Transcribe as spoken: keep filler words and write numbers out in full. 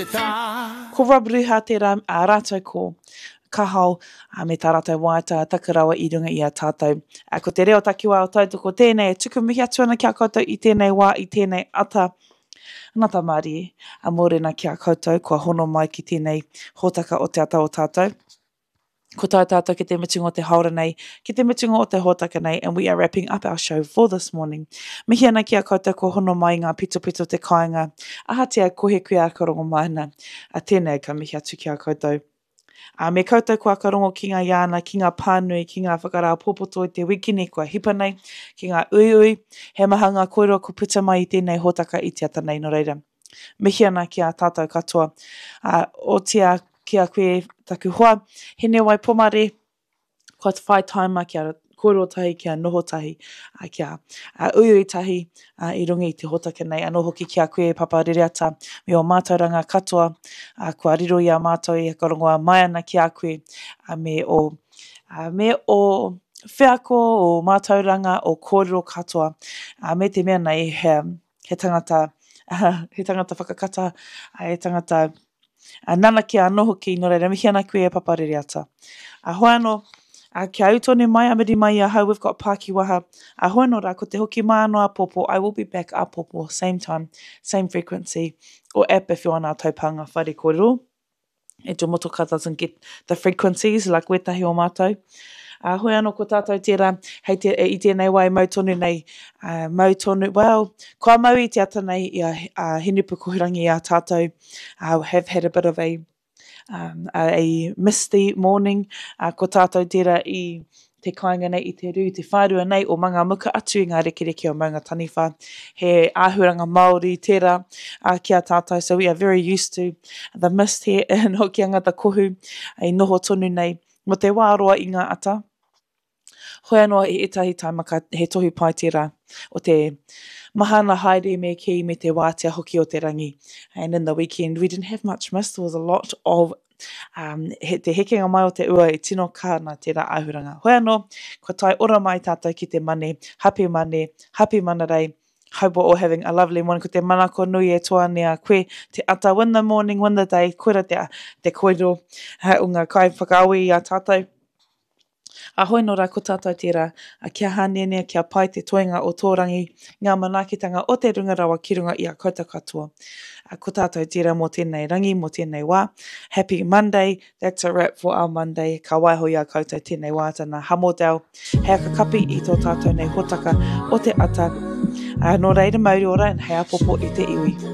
Ko Rabriha te rā, a rātou ko kahau a me tā rātou wāta takarawa I runga I a tātou. A ko te reo takiwa o tātou ko tēnei e tuku mihi atu ana kia koutou I tēnei wā, I tēnei ata. Ngata Māori, a mōrena kia koutou, kua hono mai ki tēnei hōtaka o te ata o tātou. Ko tā tātou ki te mitunga o te haora nei, ki te mitunga o te hōtaka nei, and we are wrapping up our show for this morning. Mihi ana kia koutou ko hono mai ngā pito pito te kāinga, aha tia kohe kuia karongo maina, a tēnei ka mihi atu kia koutou. A me koutou kua karongo ki ngā iāna, ki ngā pānui, ki ngā whakarā pōpoto I te wikini, kua hipa nei, ki ngā ui ui, he maha ngā kōrero ko puta mai I tēnei hōtaka I te ata nei no reira. Mihi ana kia tātou katoa, a, o tia kia koe taku hoa, hene wai pomare, kua te whai taima kia kōrero tahi, kia noho tahi, a kia a, ui ui tahi a, I runga I te hōtaka nei, anō hoki kia koe papa rereata, me o mātauranga katoa, a, kua riro I a mātou I a karongoa mai ana ki a koe, a, me o, a, me o whiako o mātauranga o kōrero katoa, a, me te mea nei he, he tangata, he tangata whakakata, a, he tangata a nana ki a noho ki no reira, mihi ana koe e papa rereata. A hoa anō, a kia autone mai, amiri mai a how we've got Pākiwaha. A hoa anō rā, ko te hoki mai anō a popo, I will be back a popo, same time, same frequency, or app if you're on our taupanga whare kōrero. E te motoka doesn't get the frequencies, like wetahi o mātou. A hoi anō ko tātou tērā, hei te, I tēnei wai mautonu nei, uh, mautonu, well, kua mau I te ata nei I a uh, hinupu kohirangi a tātou, uh, have had a bit of a, um, a, a misty morning, uh, ko tātou tērā I te kāinga nei I te rū, te whārua nei, o manga muka atu I ngā rekereke o maunga taniwha, he āhuranga Māori tērā uh, kia tātou, so we are very used to the mist here in Hoki Angata Kohu, e noho tonu nei, mo te wāroa I ngā ata. Hoi anō I etahi taimaka he tohu pai tērā o te mahana haere me ki me te wātea hoki o te rangi. And in the weekend, we didn't have much mist. There was a lot of um, he, te hekenga mai o te ua I tino kāna tērā āhuranga. Hoi anō, ko tai ora mai tātou ki te mane, happy mane, happy mana rei. Hope we're all having a lovely morning. Ko te manako nui e toa nea koe, te ata win the morning, win the day, koera te, te koero, uh, o ngā kai whakaawi I a tātou. A hoi nō rā ko tātou tērā, a kia hānenea, kia pai te toenga o tōrangi, ngā manaakitanga o te rungarawa ki runga I a koutou katoa. A ko tātou tērā mō tēnei rangi, mō tēnei wā. Happy Monday, that's a wrap for our Monday. Ka waiho I a koutou tēnei wā tana hamodau. Hea ka kapi I tō tātou nei hōtaka o te ata. A nō reira mauri ora, and hea popo I te iwi.